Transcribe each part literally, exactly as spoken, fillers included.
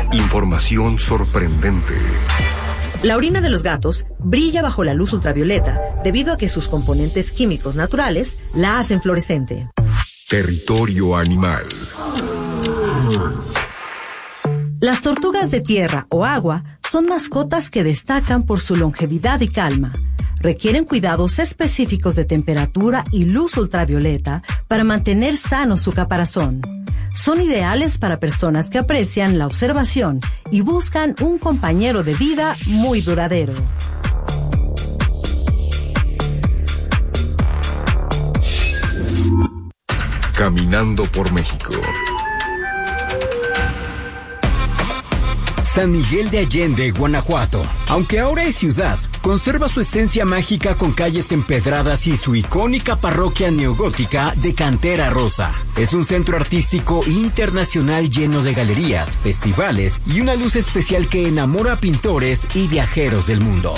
Información sorprendente. La orina de los gatos brilla bajo la luz ultravioleta debido a que sus componentes químicos naturales la hacen fluorescente. Territorio animal. Las tortugas de tierra o agua son mascotas que destacan por su longevidad y calma. Requieren cuidados específicos de temperatura y luz ultravioleta para mantener sano su caparazón. Son ideales para personas que aprecian la observación y buscan un compañero de vida muy duradero. Caminando por México. San Miguel de Allende, Guanajuato. Aunque ahora es ciudad, conserva su esencia mágica con calles empedradas y su icónica parroquia neogótica de cantera rosa. Es un centro artístico internacional lleno de galerías, festivales y una luz especial que enamora a pintores y viajeros del mundo.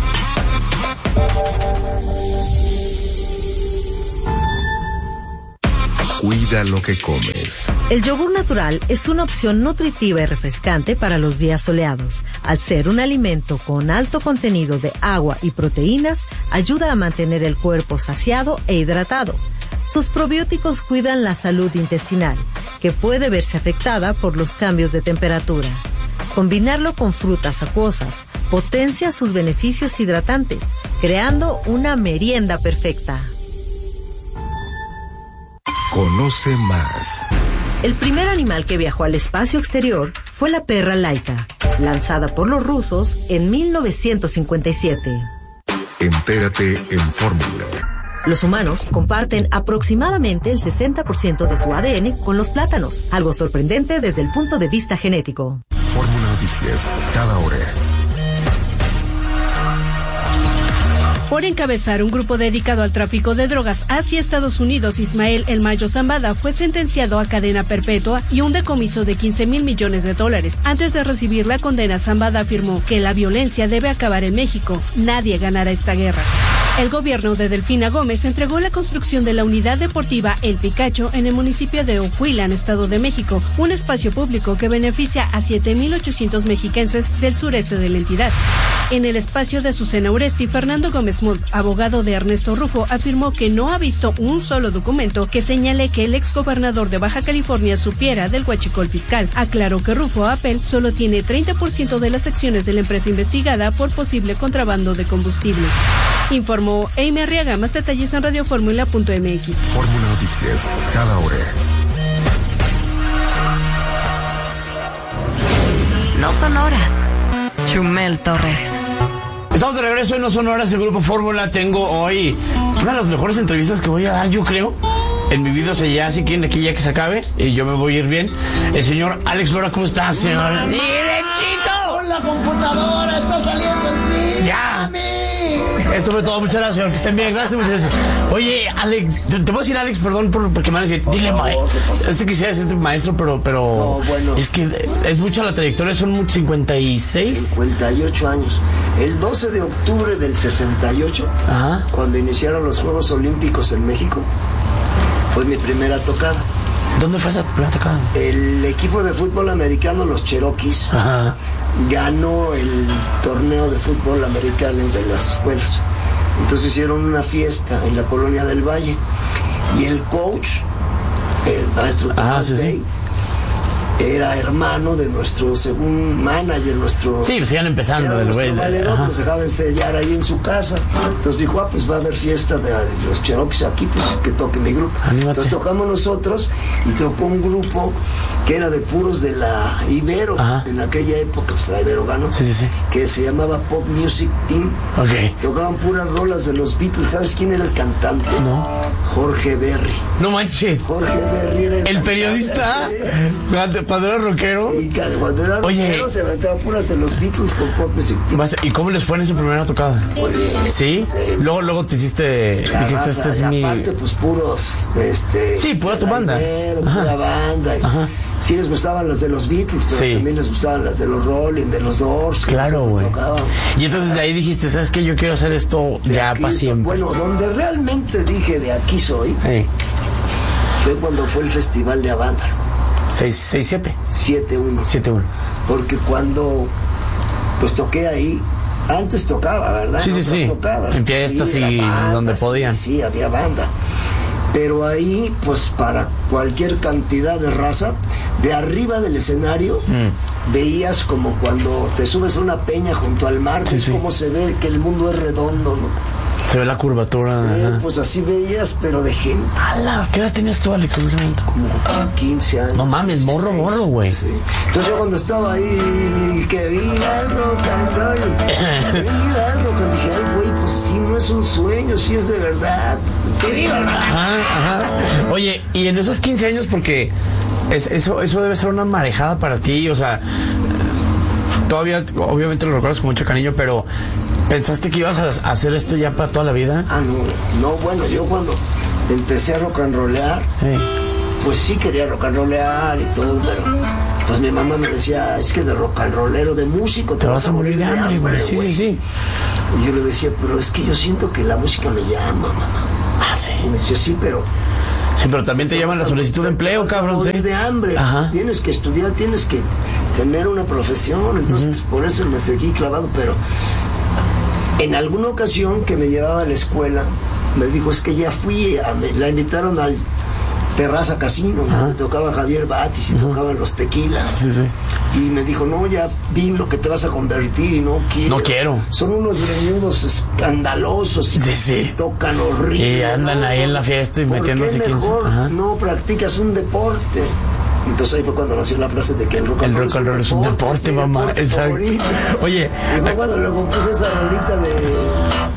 Cuida lo que comes. El yogur natural es una opción nutritiva y refrescante para los días soleados. Al ser un alimento con alto contenido de agua y proteínas, ayuda a mantener el cuerpo saciado e hidratado. Sus probióticos cuidan la salud intestinal, que puede verse afectada por los cambios de temperatura. Combinarlo con frutas acuosas potencia sus beneficios hidratantes, creando una merienda perfecta. Conoce más. El primer animal que viajó al espacio exterior fue la perra Laika, lanzada por los rusos en mil novecientos cincuenta y siete. Entérate en Fórmula. Los humanos comparten aproximadamente el sesenta por ciento de su A D N con los plátanos, algo sorprendente desde el punto de vista genético. Fórmula Noticias, cada hora. Por encabezar un grupo dedicado al tráfico de drogas hacia Estados Unidos, Ismael El Mayo Zambada fue sentenciado a cadena perpetua y un decomiso de quince mil millones de dólares. Antes de recibir la condena, Zambada afirmó que la violencia debe acabar en México. Nadie ganará esta guerra. El gobierno de Delfina Gómez entregó la construcción de la unidad deportiva El Picacho en el municipio de Ocuilan, Estado de México, un espacio público que beneficia a siete mil ochocientos mexiquenses del sureste de la entidad. En el espacio de Susana Uresti, Fernando Gómez Mold, abogado de Ernesto Rufo, afirmó que no ha visto un solo documento que señale que el exgobernador de Baja California supiera del huachicol fiscal. Aclaró que Rufo Apel solo tiene treinta por ciento de las acciones de la empresa investigada por posible contrabando de combustible. Informó Amy Arriaga. Más detalles en radioformula punto m x. Fórmula Noticias, cada hora. No son horas. Chumel Torres. Estamos de regreso en No Son Horas del Grupo Fórmula. Tengo hoy una de las mejores entrevistas que voy a dar, yo creo, en mi vida. O sea, ya si quieren aquí ya que se acabe y yo me voy a ir bien. El señor Alex Lora, ¿cómo estás, señor? ¡Derechito! Con la computadora está saliendo el clip. ¡Ya! Esto fue todo, muchas gracias, señor. Que estén bien, gracias, muchas gracias. Oye, Alex, te, te puedo decir Alex, perdón por, porque me van a decir, dile maestro. Este quisiera decirte maestro, pero, pero no, bueno. Es que es mucha la trayectoria, son cincuenta y seis. cincuenta y ocho años. El doce de octubre del sesenta y ocho, ajá, cuando iniciaron los Juegos Olímpicos en México, fue mi primera tocada. ¿Dónde fue esa primera tocada? El equipo de fútbol americano, los Cherokees, ajá, ganó el torneo de fútbol americano de las escuelas. Entonces hicieron una fiesta en la Colonia del Valle y el coach, el maestro Tomás ah, sí, Day, sí. era hermano de nuestro según manager, nuestro... Sí, pues iban empezando el güey. Valedor, nos dejaba ensellar ahí en su casa. Entonces dijo, ah, pues va a haber fiesta de los Cherokees aquí, pues que toque mi grupo. Anímate. Entonces tocamos nosotros y tocó un grupo que era de puros de la Ibero, ajá, en aquella época, pues la Ibero ganó, sí, sí, sí, que se llamaba Pop Music Team. Okay. Tocaban puras rolas de los Beatles. ¿Sabes quién era el cantante? No. Jorge Berry. No manches. Jorge Berry era el, el periodista. Cuando era rockero. Y cuando era Oye, rockero se aventaba puras de los Beatles con Pop Music Team. ¿Y cómo les fue en esa primera tocada? Muy bien. ¿Sí? Sí. Luego, luego te hiciste... La dijiste, raza, este es y mi... aparte, pues puros... Este, sí, pura tu banda. Ibero, pura banda. Y, ajá, sí les gustaban las de los Beatles, pero sí, también les gustaban las de los Rolling, de los Doors. Claro, güey. Y entonces de ahí dijiste, ¿sabes qué? Yo quiero hacer esto de ya para siempre. Bueno, donde realmente dije de aquí soy, sí, fue cuando fue el Festival de Avándaro. seis siete. siete uno. siete uno. Porque cuando pues toqué ahí, antes tocaba, ¿verdad? Sí, sí, sí. Tocadas. En fiestas sí, y banda, donde sí, podían. Sí, había banda. Pero ahí, pues para cualquier cantidad de raza, de arriba del escenario, mm. veías como cuando te subes a una peña junto al mar, sí, es sí. como se ve que el mundo es redondo, ¿no? Se ve la curvatura. Sí, ajá. Pues así veías, pero de gente. ¡Hala! ¿Qué edad tenías tú, Alex, en ese momento? Como quince años. No mames, morro, morro, güey. Sí. Entonces yo cuando estaba ahí, que viva el rock and roll, que viva el rock and roll, dije, ay, güey, pues sí, no es un sueño, sí es de verdad. ¡Que viva el rock! Ajá, ajá. Oye, y en esos quince años, porque es, eso, eso debe ser una marejada para ti, o sea, todavía, obviamente lo recuerdas con mucho cariño, pero ¿pensaste que ibas a hacer esto ya para toda la vida? Ah, no, no, bueno, yo cuando empecé a rock and rollear, sí. pues sí quería rock and rollear y todo, pero pues mi mamá me decía, es que de rock and rollero, de músico, te, te vas, vas a morir de hambre, güey. Sí, sí, sí. Y yo le decía, pero es que yo siento que la música me llama, mamá. Ah, sí. Y me decía, sí, pero... Sí, pero también te llaman la solicitud de empleo, cabrón, ¿sí? De hambre. Ajá. Tienes que estudiar, tienes que tener una profesión, entonces uh-huh. pues, por eso me seguí clavado, pero... En alguna ocasión que me llevaba a la escuela, me dijo, es que ya fui, a, me, la invitaron al Terraza Casino, donde tocaba Javier Batis y uh-huh. tocaban los Tequilas. Sí, sí. Y me dijo, no, ya vi lo que te vas a convertir y no quiero. No quiero. Son unos greñudos escandalosos y sí, sí. tocan horrible. Y andan ¿no? ahí en la fiesta y metiéndose quince. ¿Por qué mejor no practicas un deporte? Entonces ahí fue cuando nació la frase de que el rock and roll, rock and roll es un deporte, mamá. Exacto. Oye, y fue cuando le compuse esa rolita de